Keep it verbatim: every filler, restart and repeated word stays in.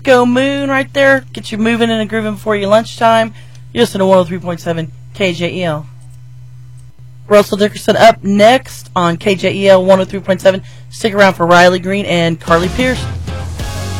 Go Moon right there. Get you moving and grooving before your lunchtime. You're listening to one oh three point seven K J E L. Russell Dickerson up next on K J E L one oh three point seven. Stick around for Riley Green and Carly Pierce.